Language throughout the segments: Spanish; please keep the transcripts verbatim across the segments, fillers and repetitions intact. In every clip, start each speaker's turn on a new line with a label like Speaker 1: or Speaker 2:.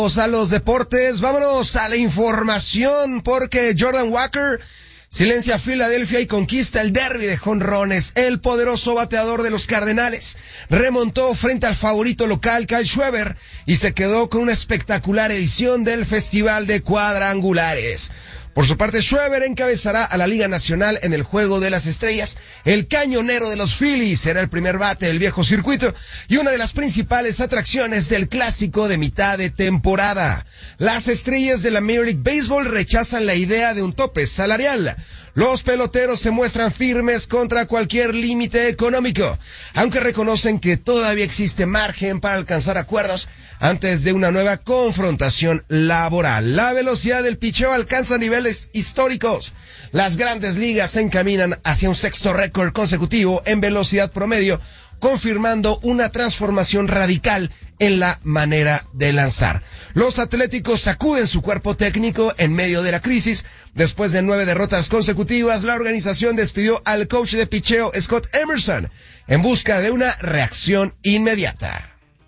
Speaker 1: A los deportes, vámonos a la información porque Jordan Walker silencia a Filadelfia y conquista el derbi de jonrones. El poderoso bateador de los Cardenales remontó frente al favorito local Kyle Schwarber y se quedó con una espectacular edición del Festival de Cuadrangulares. Por su parte, Schwarber encabezará a la Liga Nacional en el Juego de las Estrellas. El cañonero de los Phillies será el primer bate del viejo circuito y una de las principales atracciones del clásico de mitad de temporada. Las estrellas de la Major League Baseball rechazan la idea de un tope salarial. Los peloteros se muestran firmes contra cualquier límite económico, aunque reconocen que todavía existe margen para alcanzar acuerdos antes de una nueva confrontación laboral. La velocidad del picheo alcanza niveles históricos. Las grandes ligas se encaminan hacia un sexto récord consecutivo en velocidad promedio, confirmando una transformación radical en la manera de lanzar. Los atléticos sacuden su cuerpo técnico en medio de la crisis. Después de nueve derrotas consecutivas, la organización despidió al coach de picheo Scott Emerson en busca de una reacción inmediata.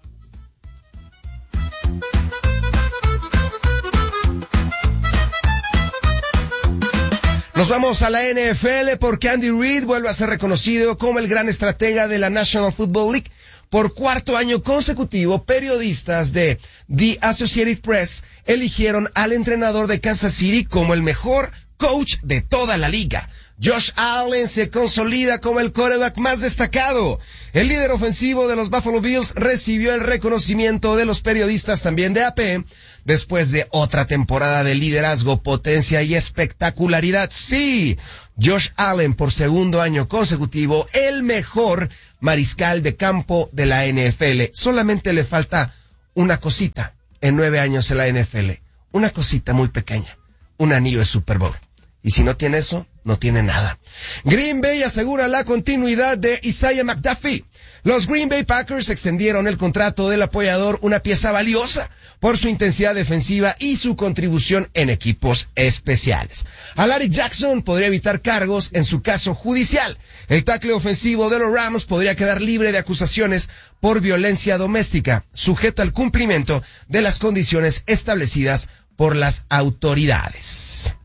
Speaker 1: Nos vamos a la N F L porque Andy Reid vuelve a ser reconocido como el gran estratega de la National Football League. Por cuarto año consecutivo, periodistas de The Associated Press eligieron al entrenador de Kansas City como el mejor coach de toda la liga. Josh Allen se consolida como el quarterback más destacado. El líder ofensivo de los Buffalo Bills recibió el reconocimiento de los periodistas también de A P después de otra temporada de liderazgo, potencia y espectacularidad. Sí, Josh Allen por segundo año consecutivo, el mejor mariscal de campo de la N F L. Solamente le falta una cosita en nueve años en la N F L. Una cosita muy pequeña. Un anillo de Super Bowl. Y si no tiene eso, no tiene nada. Green Bay asegura la continuidad de Isaiah McDuffie. Los Green Bay Packers extendieron el contrato del apoyador, una pieza valiosa por su intensidad defensiva y su contribución en equipos especiales. Alaric Jackson podría evitar cargos en su caso judicial. El tackle ofensivo de los Rams podría quedar libre de acusaciones por violencia doméstica, sujeto al cumplimiento de las condiciones establecidas por las autoridades.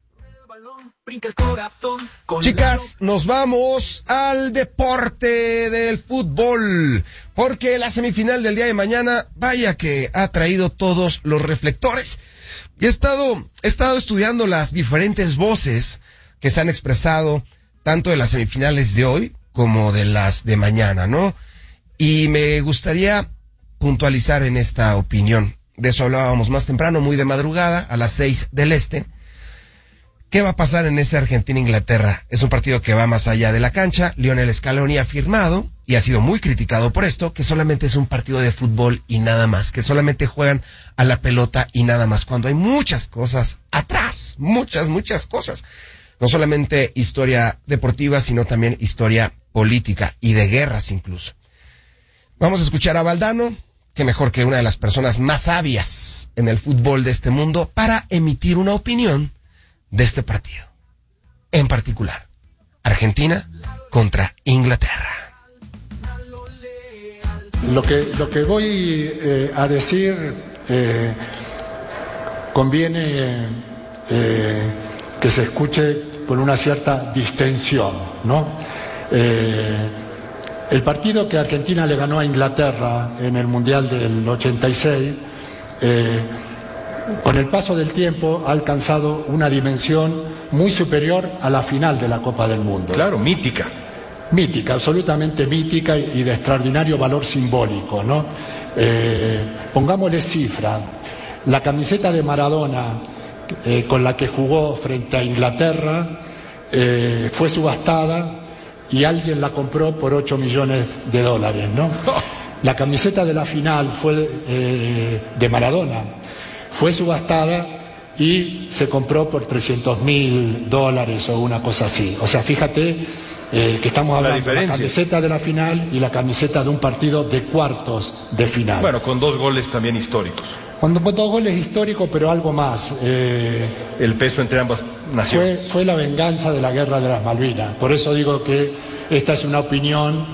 Speaker 1: Chicas, nos vamos al deporte del fútbol, porque la semifinal del día de mañana, vaya que ha traído todos los reflectores. Y he estado, he estado estudiando las diferentes voces que se han expresado, tanto de las semifinales de hoy como de las de mañana, ¿no? Y me gustaría puntualizar en esta opinión. De eso hablábamos más temprano, muy de madrugada, a las seis del este. ¿Qué va a pasar en ese Argentina-Inglaterra? Es un partido que va más allá de la cancha. Lionel Scaloni ha afirmado, y ha sido muy criticado por esto, que solamente es un partido de fútbol y nada más, que solamente juegan a la pelota y nada más, cuando hay muchas cosas atrás, muchas, muchas cosas. No solamente historia deportiva, sino también historia política y de guerras incluso. Vamos a escuchar a Valdano, que mejor que una de las personas más sabias en el fútbol de este mundo, para emitir una opinión de este partido, en particular, Argentina contra Inglaterra.
Speaker 2: Lo que, lo que voy eh, a decir eh, conviene eh, que se escuche con una cierta distensión, ¿no? Eh, el partido que Argentina le ganó a Inglaterra en el Mundial del ochenta y seis, eh, con el paso del tiempo ha alcanzado una dimensión muy superior a la final de la Copa del Mundo.
Speaker 3: Claro, mítica.
Speaker 2: Mítica, absolutamente mítica y de extraordinario valor simbólico, ¿no? Eh, pongámosle cifra. La camiseta de Maradona eh, con la que jugó frente a Inglaterra eh, fue subastada y alguien la compró por ocho millones de dólares, ¿no? La camiseta de la final fue eh, de Maradona. Fue subastada y se compró por trescientos mil dólares o una cosa así. O sea, fíjate eh, que estamos hablando de la camiseta de la final y la camiseta de un partido de cuartos de final.
Speaker 3: Bueno, con dos goles también históricos.
Speaker 2: Con dos goles históricos, pero algo más. Eh,
Speaker 3: El peso entre ambas naciones.
Speaker 2: Fue, fue la venganza de la guerra de las Malvinas. Por eso digo que esta es una opinión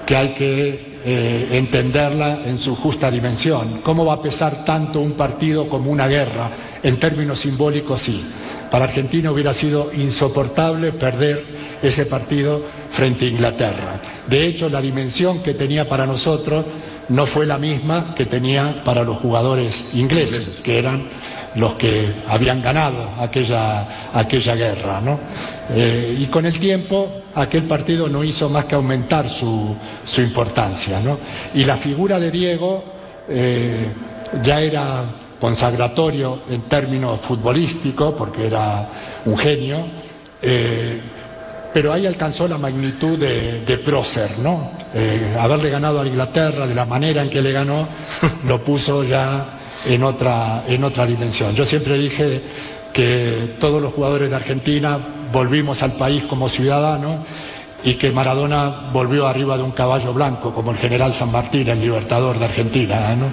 Speaker 2: que hay que eh, entenderla en su justa dimensión. ¿Cómo va a pesar tanto un partido como una guerra? En términos simbólicos, sí. Para Argentina hubiera sido insoportable perder ese partido frente a Inglaterra. De hecho, la dimensión que tenía para nosotros no fue la misma que tenía para los jugadores ingleses, que eran los que habían ganado aquella, aquella guerra, ¿no? Eh, y con el tiempo, aquel partido no hizo más que aumentar su, su importancia, ¿no? Y la figura de Diego eh, ya era consagratorio en términos futbolísticos, porque era un genio, eh, pero ahí alcanzó la magnitud de, de prócer, ¿no? Eh, haberle ganado a Inglaterra de la manera en que le ganó, lo puso ya en otra, en otra dimensión. Yo siempre dije que todos los jugadores de Argentina volvimos al país como ciudadanos y que Maradona volvió arriba de un caballo blanco, como el general San Martín, el libertador de Argentina, ¿no?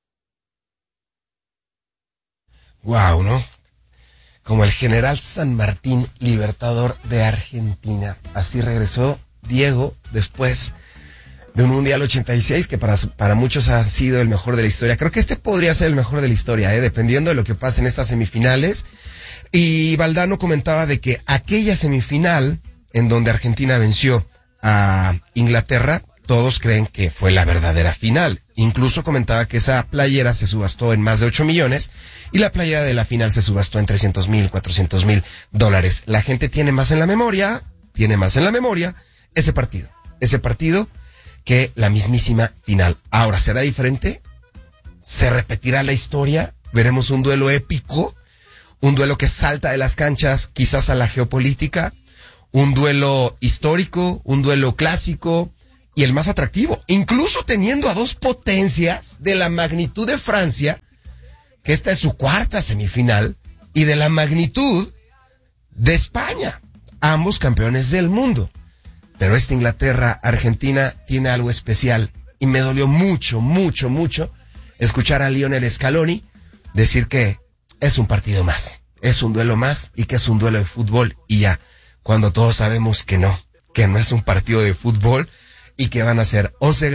Speaker 1: Wow, ¿no? Como el general San Martín, libertador de Argentina. Así regresó Diego después de un Mundial ochenta y seis que para, para muchos ha sido el mejor de la historia. Creo que este podría ser el mejor de la historia, ¿eh? Dependiendo de lo que pase en estas semifinales. Y Valdano comentaba de que aquella semifinal en donde Argentina venció a Inglaterra, todos creen que fue la verdadera final. Incluso comentaba que esa playera se subastó en más de ocho millones y la playera de la final se subastó en trescientos mil, cuatrocientos mil dólares. La gente tiene más en la memoria, tiene más en la memoria ese partido. Ese partido que la mismísima final. Ahora, ¿será diferente? ¿Se repetirá la historia? ¿Veremos un duelo épico? ¿Un duelo que salta de las canchas quizás a la geopolítica? ¿Un duelo histórico? ¿Un duelo clásico? Y el más atractivo, incluso teniendo a dos potencias de la magnitud de Francia, que esta es su cuarta semifinal, y de la magnitud de España, ambos campeones del mundo. Pero esta Inglaterra-Argentina tiene algo especial, y me dolió mucho, mucho, mucho escuchar a Lionel Scaloni decir que es un partido más, es un duelo más, y que es un duelo de fútbol, y ya, cuando todos sabemos que no, que no es un partido de fútbol, y que van a ser once